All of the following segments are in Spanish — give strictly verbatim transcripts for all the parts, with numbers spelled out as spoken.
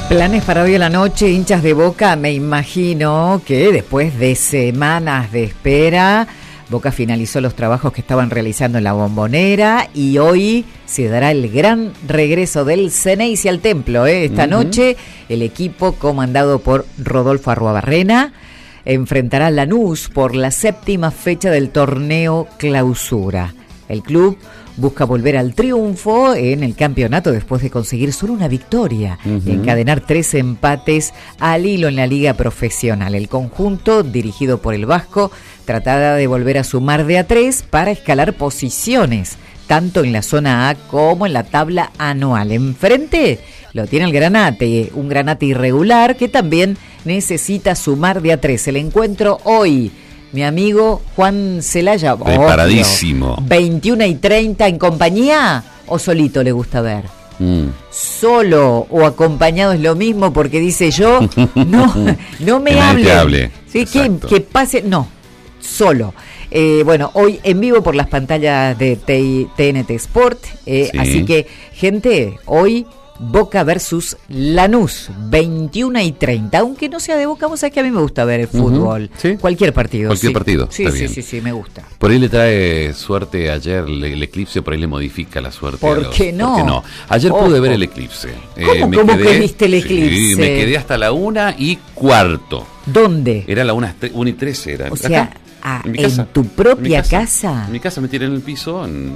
Planes para hoy a la noche, hinchas de Boca, me imagino que después de semanas de espera, Boca finalizó los trabajos que estaban realizando en la Bombonera y hoy se dará el gran regreso del Ceneice al Templo. ¿eh? Esta uh-huh. noche el equipo comandado por Rodolfo Arruabarrena enfrentará a Lanús por la séptima fecha del torneo Clausura. El club busca volver al triunfo en el campeonato después de conseguir solo una victoria uh-huh. y encadenar tres empates al hilo en la liga profesional. El conjunto, dirigido por el Vasco, tratará de volver a sumar de a tres para escalar posiciones, tanto en la zona A como en la tabla anual. Enfrente lo tiene el Granate, un Granate irregular que también necesita sumar de a tres. El encuentro hoy, mi amigo Juan Celaya, preparadísimo. Obvio, veintiuna y treinta, ¿en compañía o solito le gusta ver? Mm. Solo o acompañado es lo mismo, porque dice yo, no, no me hable. hable. Sí, que, que pase, no, solo. Eh, bueno, hoy en vivo por las pantallas de T N T Sport, eh, sí. Así que, gente, hoy Boca versus Lanús, veintiuna y treinta, aunque no sea de Boca, vos sabés que a mí me gusta ver el fútbol, uh-huh. ¿Sí? cualquier partido. Cualquier sí. partido, sí, está sí, bien. sí, sí, me gusta. Por ahí le trae suerte ayer el, el eclipse, por ahí le modifica la suerte. ¿Por a los, qué no? ¿Por qué no? Ayer Ojo. pude ver el eclipse. ¿Cómo, eh, me ¿cómo quedé, que viste el eclipse? Sí, me quedé hasta la una y cuarto. ¿Dónde? Era la una, una y trece. Era. O sea, acá, a, en, mi casa, ¿en tu propia en mi casa? casa? En mi casa me tiré en el piso en,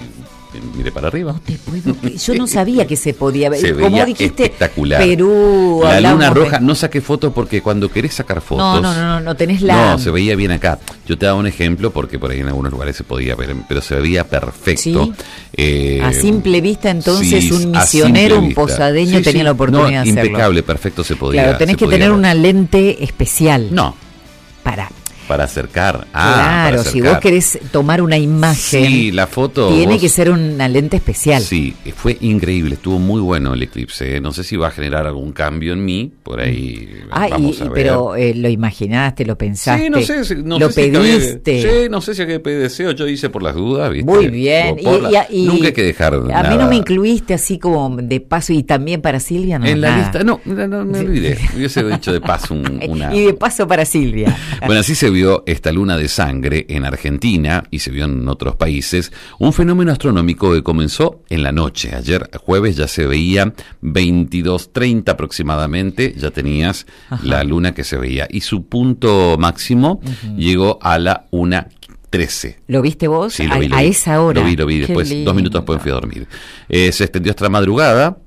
y miré para arriba. No te puedo creer. Yo no sabía que se podía ver. Se Como veía dijiste, espectacular. Perú. La luna roja, no saqué fotos porque cuando querés sacar fotos. No, no, no, no tenés la. No, se veía bien acá. Yo te daba un ejemplo porque por ahí en algunos lugares se podía ver, pero se veía perfecto. ¿Sí? Eh, a simple vista, entonces, sí, un misionero, un posadeño sí, tenía sí. la oportunidad no, de hacerlo. Impecable, perfecto, se podía. Claro, tenés que tener ver. Una lente especial. No. Para. Para acercar. Ah, claro, para acercar. Si vos querés tomar una imagen, sí, la foto tiene vos... que ser una lente especial. Sí, fue increíble, estuvo muy bueno el eclipse. ¿eh? No sé si va a generar algún cambio en mí, por ahí ah, vamos y, a ver. Pero eh, lo imaginaste, lo pensaste, sí, no sé, si, no lo sé pediste. Si sí, no sé si hay que pedir deseo, yo hice por las dudas, ¿viste? Muy bien. Y, la... y, y, Nunca hay que dejar A nada. mí no me incluiste así como de paso, y también para Silvia, no. En la nada. lista, no, no, no me olvidé. Hubiese dicho de paso un, una. Y de paso para Silvia. Bueno, así se vio esta luna de sangre en Argentina y se vio en otros países, un fenómeno astronómico que comenzó en la noche. Ayer jueves ya se veía veintidós treinta aproximadamente, ya tenías Ajá. la luna que se veía y su punto máximo uh-huh. llegó a la una trece. ¿Lo viste vos? Sí, lo a, vi, lo a vi. esa hora. Lo vi, lo vi. Después, dos minutos después fui a dormir. Eh, se extendió hasta la madrugada.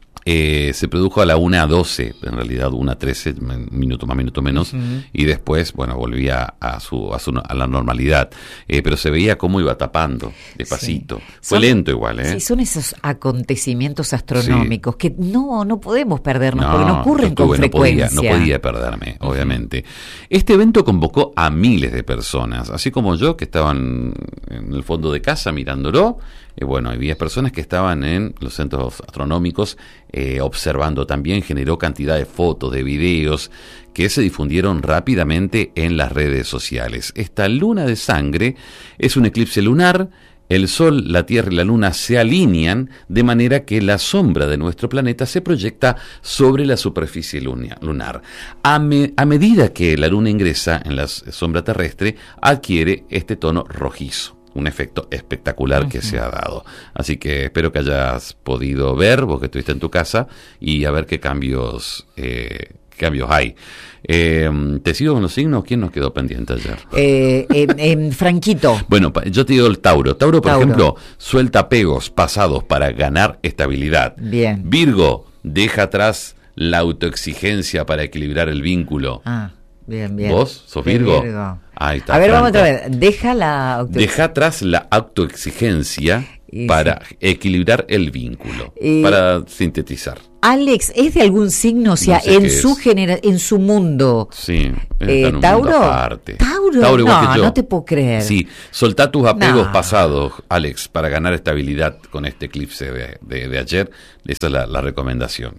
Eh, se produjo a la una doce, en realidad una trece, un minuto más, minuto menos, uh-huh. y después, bueno, volvía a su, a, su, a la normalidad, eh, pero se veía cómo iba tapando, despacito. Sí. Fue son, lento igual, ¿eh? Sí, son esos acontecimientos astronómicos sí. que no, no podemos perdernos, no, porque no ocurren estuve, con frecuencia. No podía, no podía perderme, uh-huh. obviamente. Este evento convocó a miles de personas, así como yo, que estaban en el fondo de casa mirándolo. Eh, bueno, había personas que estaban en los centros astronómicos eh, observando. También generó cantidad de fotos, de videos que se difundieron rápidamente en las redes sociales. Esta luna de sangre es un eclipse lunar. El Sol, la Tierra y la Luna se alinean de manera que la sombra de nuestro planeta se proyecta sobre la superficie lunar. A, me, a medida que la Luna ingresa en la sombra terrestre, adquiere este tono rojizo. Un efecto espectacular uh-huh. que se ha dado. Así que espero que hayas podido ver, vos que estuviste en tu casa, y a ver qué cambios, eh, qué cambios hay. Eh, ¿Te sigo con los signos? ¿Quién nos quedó pendiente ayer? Eh, eh, eh, Franquito. Bueno, yo te digo el Tauro. Tauro, por Tauro. ejemplo, suelta apegos pasados para ganar estabilidad. Bien. Virgo, deja atrás la autoexigencia para equilibrar el vínculo. Ah. Bien, bien. ¿Vos sos Virgo? Virgo. Ahí está, a ver, Franco. vamos otra vez. Deja la auto... Deja atrás la autoexigencia y para sí. equilibrar el vínculo. Y... Para sintetizar. Alex, ¿es de algún signo? O sea, no sé en su genera en su mundo. Sí. Eh, en un ¿Tauro? Mundo aparte. ¿Tauro? Tauro igual no, que yo. no te puedo creer. Sí, soltá tus apegos no. pasados, Alex, para ganar estabilidad con este eclipse de, de, de ayer. Esa es la, la recomendación.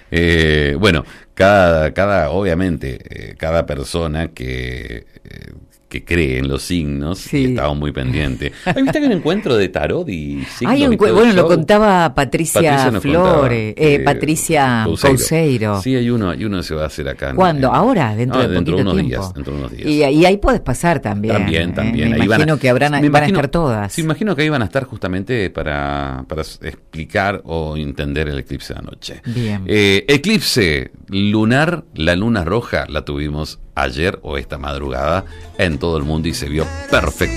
Eh, bueno, cada, cada obviamente, eh, cada persona que, eh, que cree en los signos, Sí. y estaba muy pendiente. ¿Hay visto que hay un encuentro de tarot y signos? Hay un y cue- todo bueno, el lo show? contaba Patricia, Patricia nos Flores, contaba, eh, eh, Patricia Couseiro. Couseiro. Sí, hay uno, hay uno que se va a hacer acá. en- ¿Cuándo? en- ¿Ahora? ¿Dentro no, de dentro de poquito unos tiempo? días. Dentro de unos días. Y, y ahí puedes pasar también. También, eh, también. Me Ahí van a- imagino que habrán, me van a imagino- estar todas. Sí, imagino que ahí van a estar justamente para, para explicar o entender el eclipse de anoche. Bien. Eh, eclipse lunar, la luna roja la tuvimos ayer o esta madrugada en todo el mundo y se vio perfecto.